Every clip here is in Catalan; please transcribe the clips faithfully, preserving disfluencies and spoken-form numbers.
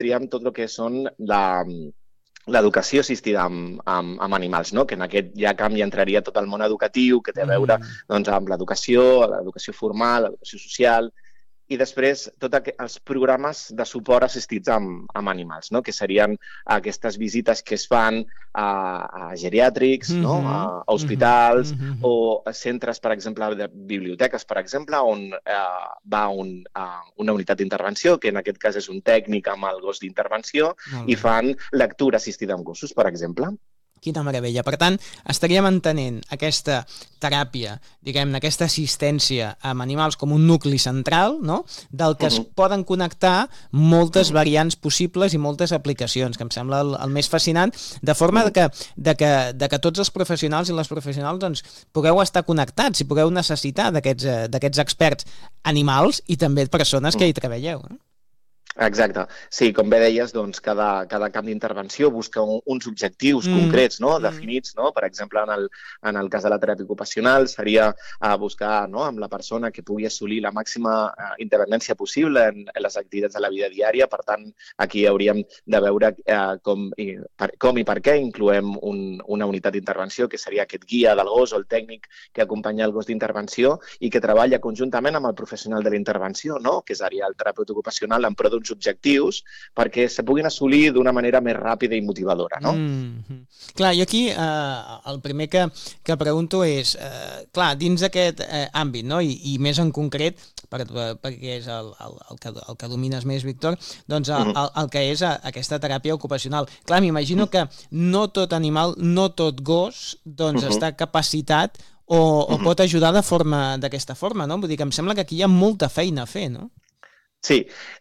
triem tot el que són la... l'educació assistida amb, amb, amb animals, no? Que en aquest ja canvi entraria tot el món educatiu, que té a veure doncs, amb l'educació, l'educació formal, l'educació social, i després tots els programes de suport assistits amb, amb animals, no? Que serien aquestes visites que es fan a, a geriàtrics, mm-hmm. no? a, a hospitals, mm-hmm. o a centres, per exemple, de biblioteques, per exemple, on eh, va un, uh, una unitat d'intervenció, que en aquest cas és un tècnic amb el gos d'intervenció, i fan lectura assistida amb gossos, per exemple. Quina meravella. Per tant, estaríem entenent aquesta teràpia, diguem-ne, aquesta assistència amb animals com un nucli central, no? Del que uh-huh. es poden connectar moltes uh-huh. variants possibles i moltes aplicacions, que em sembla el, el més fascinant, de forma uh-huh. de, que, de, que, de que tots els professionals i les professionals doncs, pugueu estar connectats i pugueu necessitar d'aquests d'aquests experts animals i també persones uh-huh. que hi treballeu. Eh? Exacte. Sí, com bé deies, doncs, cada, cada camp d'intervenció busca un, uns objectius mm. concrets, no? definits. No? Per exemple, en el, en el cas de la teràpia ocupacional seria uh, buscar no? amb la persona que pugui assolir la màxima uh, independència possible en, en les activitats de la vida diària. Per tant, aquí hauríem de veure uh, com, i, per, com i per què incloem un, una unitat d'intervenció, que seria aquest guia del gos o el tècnic que acompanya el gos d'intervenció i que treballa conjuntament amb el professional de la intervenció, no? Que seria el terapeuta ocupacional en pro d'uns objectius perquè se puguin assolir d'una manera més ràpida i motivadora, no? Mm-hmm. Clar, jo aquí eh, el primer que, que pregunto és, eh, clar, dins d'aquest eh, àmbit, no? I, i més en concret, per, perquè és el, el, el, que, el que domines més, Víctor, doncs el, el, el que és aquesta teràpia ocupacional. Clar, m'imagino que no tot animal, no tot gos, doncs uh-huh. està capacitat o, o uh-huh. pot ajudar de forma d'aquesta forma, no? Vull dir que em sembla que aquí hi ha molta feina a fer, no? Sí,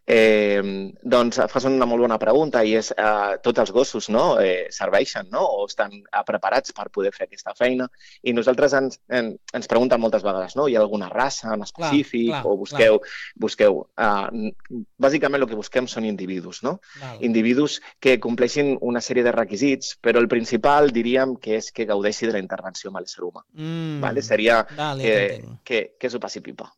eh, doncs fas una molt bona pregunta i és eh, tots els gossos no? eh, serveixen no? o estan eh, preparats per poder fer aquesta feina i nosaltres ens, en, ens pregunten moltes vegades, no? Hi ha alguna raça en específic clar, clar, o busqueu... busqueu eh, bàsicament el que busquem són individus, no? Val. Individus que compleixin una sèrie de requisits, però el principal diríem que és que gaudeixi de la intervenció amb l'ésser humà. Mm. Vale? Seria vale, que, que, que s'ho passi pipa.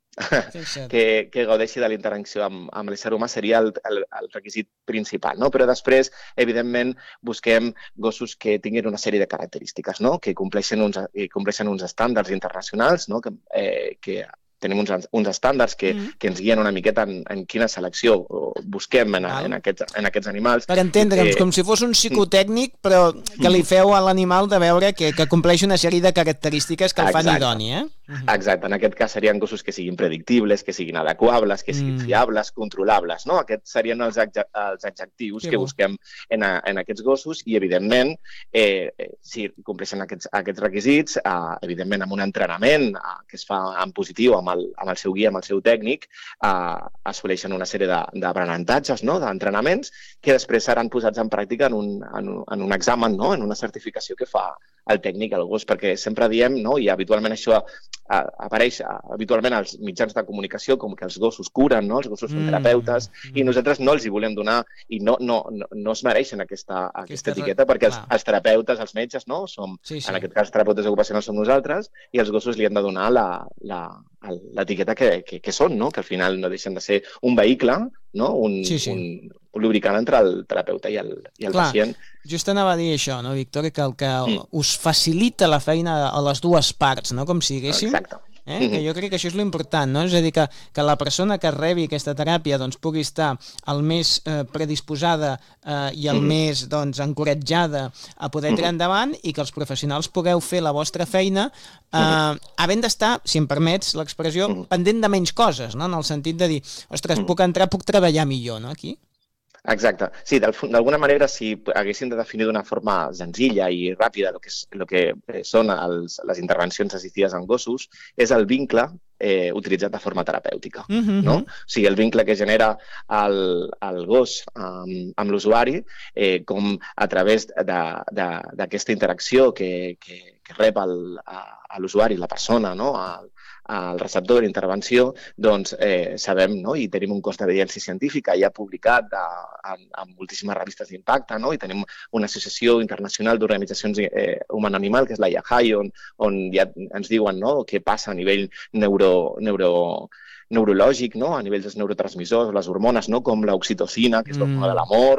que, que gaudeixi de la interacció amb, amb l'ésser humà seria el, el, el requisit principal, no? Però després, evidentment, busquem gossos que tinguin una sèrie de característiques, no? Que compleixen uns, compleixen uns estàndards internacionals, no? Que, eh, que tenim uns, uns estàndards que, mm. que ens guien una miqueta en, en quina selecció busquem en, en, aquests, en aquests animals. Per entendre'ns, eh... com si fos un psicotècnic, però que li feu a l'animal de veure que, que compleix una sèrie de característiques que el fan idoni, eh? Exacte, en aquest cas serien gossos que siguin predictibles, que siguin adequables, que siguin mm. fiables, controlables, no? Aquests serien els, els adjectius que, que busquem en, a, en aquests gossos i, evidentment, eh, si compleixen aquests, aquests requisits, eh, evidentment, amb un entrenament eh, que es fa en positiu, amb el, amb el seu guia, amb el seu tècnic, eh, assoleixen una sèrie d'aprenentatges, no? D'entrenaments, que després seran posats en pràctica en un, en un, en un examen, no? En una certificació que fa el tècnic, el gos, perquè sempre diem, no? I habitualment això eh, apareix eh, habitualment als mitjans de comunicació, com que els gossos curen, no? Els gossos són terapeutes, mm. i nosaltres no els hi volem donar, i no, no, no, no es mereixen aquesta, aquesta, aquesta etiqueta, perquè els, els terapeutes, els metges, no? Som, sí, sí. En aquest cas, terapeutes ocupacionals som nosaltres, i els gossos li han de donar la, la, l'etiqueta que, que, que són, no? Que al final no deixen de ser un vehicle, no? Un, sí, sí. un, un lubricant entre el terapeuta i el, i el Clar, pacient. Just anava a dir això, no, Víctor? Que el que mm. us facilita la feina a les dues parts, no? Com si diguéssim. Exacte. Eh? Mm-hmm. Que jo crec que això és l'important, no? És a dir, que, que la persona que rebi aquesta teràpia doncs, pugui estar el més eh, predisposada eh, i el mm-hmm. més doncs, encoratjada a poder tirar mm-hmm. endavant i que els professionals pugueu fer la vostra feina eh, mm-hmm. havent d'estar, si em permets l'expressió, mm-hmm. pendent de menys coses, no? En el sentit de dir, ostres, mm-hmm. puc entrar, puc treballar millor, no, aquí? Exacte. Sí, d'alguna manera, si haguéssim de definir d'una forma senzilla i ràpida el que, és, el que són els, les intervencions assistides en gossos, és el vincle eh, utilitzat de forma terapèutica. Mm-hmm. No? O sigui, el vincle que genera el, el gos amb, amb l'usuari, eh, com a través d'aquesta interacció que, que, que rep el, a, a l'usuari, la persona, no? El, el receptor de l'intervenció, doncs eh, sabem, no? I tenim un cos d'evidència científica ja publicat de, en, en moltíssimes revistes d'impacte, no? I tenim una associació internacional d'organitzacions eh, humano-animal, que és la I A H I, on, on ja ens diuen, no? Què passa a nivell neuro, neuro, neurològic, no? A nivell dels neurotransmissors, les hormones, no? Com l'oxitocina, que és l'hormona mm. de l'amor,